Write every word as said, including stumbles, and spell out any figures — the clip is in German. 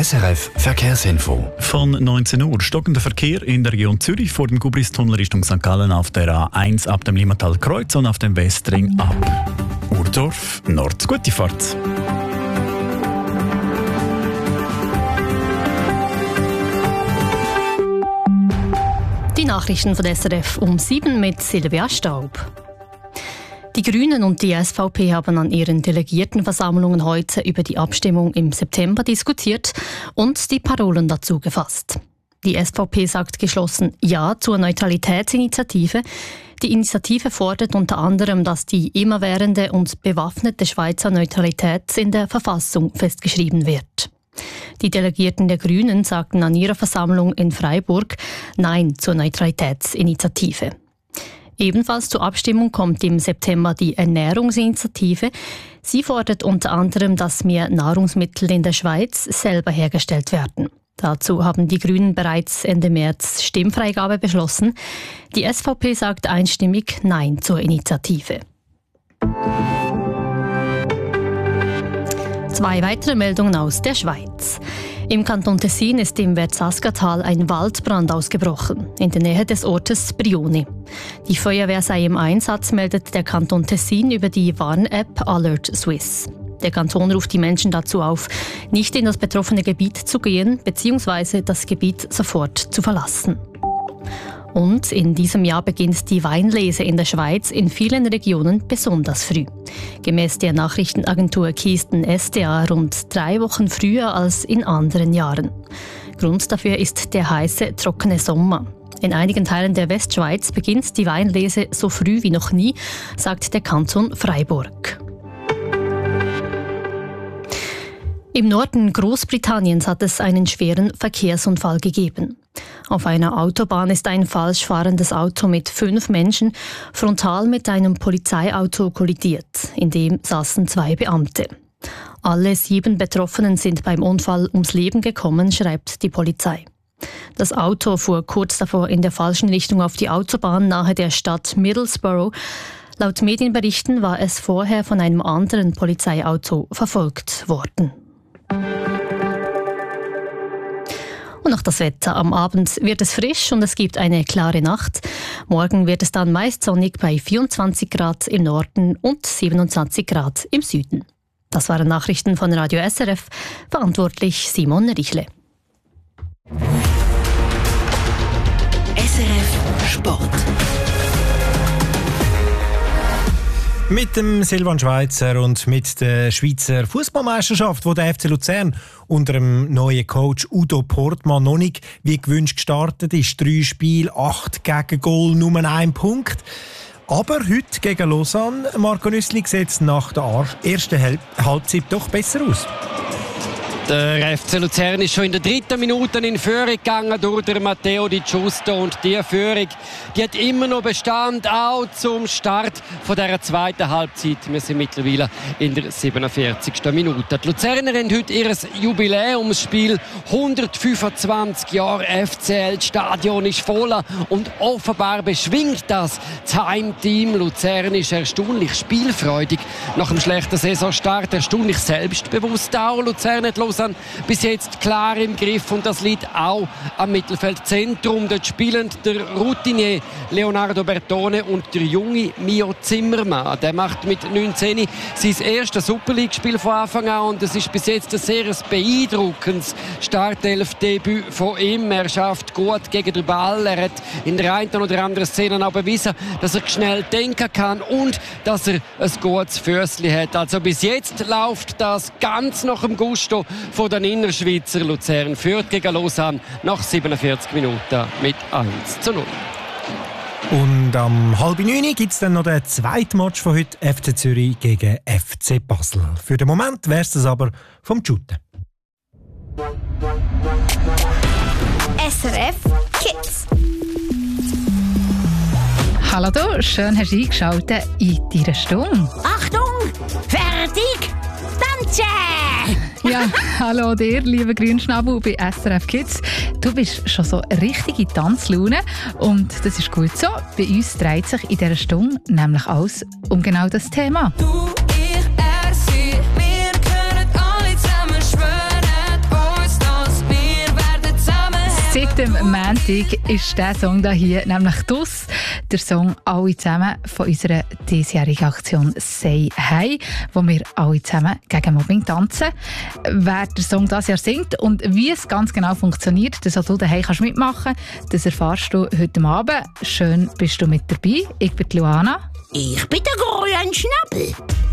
S R F Verkehrsinfo. Von neunzehn Uhr stockender Verkehr in der Region Zürich vor dem Gubristunnel Richtung Sankt Gallen auf der A eins ab dem Limmatal-Kreuz und auf dem Westring ab Urdorf Nord. Gute Fahrt. Die Nachrichten von S R F um sieben mit Silvia Staub. Die Grünen und die S V P haben an ihren Delegiertenversammlungen heute über die Abstimmung im September diskutiert und die Parolen dazu gefasst. Die S V P sagt geschlossen Ja zur Neutralitätsinitiative. Die Initiative fordert unter anderem, dass die immerwährende und bewaffnete Schweizer Neutralität in der Verfassung festgeschrieben wird. Die Delegierten der Grünen sagten an ihrer Versammlung in Freiburg Nein zur Neutralitätsinitiative. Ebenfalls zur Abstimmung kommt im September die Ernährungsinitiative. Sie fordert unter anderem, dass mehr Nahrungsmittel in der Schweiz selber hergestellt werden. Dazu haben die Grünen bereits Ende März Stimmfreigabe beschlossen. Die S V P sagt einstimmig Nein zur Initiative. Zwei weitere Meldungen aus der Schweiz. Im Kanton Tessin ist im Verzascatal ein Waldbrand ausgebrochen, in der Nähe des Ortes Brioni. Die Feuerwehr sei im Einsatz, meldet der Kanton Tessin über die Warn-App Alert Swiss. Der Kanton ruft die Menschen dazu auf, nicht in das betroffene Gebiet zu gehen bzw. das Gebiet sofort zu verlassen. Und in diesem Jahr beginnt die Weinlese in der Schweiz in vielen Regionen besonders früh. Gemäß der Nachrichtenagentur Kisten S D A rund drei Wochen früher als in anderen Jahren. Grund dafür ist der heiße, trockene Sommer. In einigen Teilen der Westschweiz beginnt die Weinlese so früh wie noch nie, sagt der Kanton Freiburg. Im Norden Großbritanniens hat es einen schweren Verkehrsunfall gegeben. Auf einer Autobahn ist ein falsch fahrendes Auto mit fünf Menschen frontal mit einem Polizeiauto kollidiert. In dem saßen zwei Beamte. Alle sieben Betroffenen sind beim Unfall ums Leben gekommen, schreibt die Polizei. Das Auto fuhr kurz davor in der falschen Richtung auf die Autobahn nahe der Stadt Middlesbrough. Laut Medienberichten war es vorher von einem anderen Polizeiauto verfolgt worden. Und noch das Wetter. Am Abend wird es frisch und es gibt eine klare Nacht. Morgen wird es dann meist sonnig bei vierundzwanzig Grad im Norden und siebenundzwanzig Grad im Süden. Das waren Nachrichten von Radio S R F. Verantwortlich Simon Richle. S R F Sport. Mit dem Silvan Schweizer und mit der Schweizer Fußballmeisterschaft, wo der F C Luzern unter dem neuen Coach Udo Portmann noch nicht wie gewünscht gestartet ist. Drei Spiele, acht Gegengol, nur ein Punkt. Aber heute gegen Lausanne, Marco Nüssli, sieht es nach der ersten Halbzeit doch besser aus. Der F C Luzern ist schon in der dritten Minute in Führung gegangen durch den Matteo Di Giusto und die Führung, die hat immer noch Bestand, auch zum Start von dieser zweiten Halbzeit. Wir sind mittlerweile in der siebenundvierzigsten Minute. Die Luzerner haben heute ihr Jubiläumsspiel, hundertfünfundzwanzig Jahre F C L, das Stadion ist voll und offenbar beschwingt das. Das Heimteam Luzern ist erstaunlich spielfreudig. Nach dem schlechten Saisonstart erstaunlich selbstbewusst auch. Luzern hat Lausanne bis jetzt klar im Griff und das liegt auch am Mittelfeldzentrum. Dort spielen der Routinier Leonardo Bertone und der junge Mio Zimmermann. Der macht mit neunzehn sein erstes Super League-Spiel von Anfang an und es ist bis jetzt ein sehr beeindruckendes Startelf-Debüt von ihm. Er schafft gut gegen den Ball. Er hat in der einen oder anderen Szene auch bewiesen, dass er schnell denken kann und dass er ein gutes Füßli hat. Also bis jetzt läuft das ganz nach dem Gusto von den Innerschweizer. Luzern führt gegen Lausanne nach siebenundvierzig Minuten mit eins zu null. Und am halb neun gibt es dann noch den zweiten Match von heute, F C Zürich gegen F C Basel. Für den Moment wäre es das aber vom Shooten. S R F Kids. Hallo du, schön hast du eingeschaltet in deiner Stunde. Achtung, fertig, tanzen! Ja, hallo dir, lieber Grünschnabel bei S R F Kids. Du bist schon so richtige Tanzlaune und das ist gut so. Bei uns dreht sich in dieser Stunde nämlich alles um genau das Thema. Du, ich, er, sie, wir können alle zusammen schwören, uns dem Montag ist der Song da hier nämlich «Dus», der Song «Alle zusammen» von unserer diesjährigen Aktion «Say Hey», wo wir alle zusammen gegen Mobbing tanzen. Wer der Song dieses Jahr singt und wie es ganz genau funktioniert, dass auch du daheim kannst mitmachen kannst, das erfährst du heute Abend. Schön bist du mit dabei. Ich bin Luana. Ich bin der Grünschnabel.